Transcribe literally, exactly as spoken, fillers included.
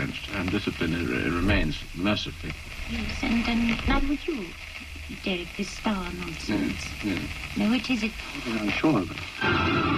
against, and discipline it, it remains, mercifully. Yes, and um, not with you, Derek, this star nonsense. Yes, yes. No, which is it? I'm sure of it.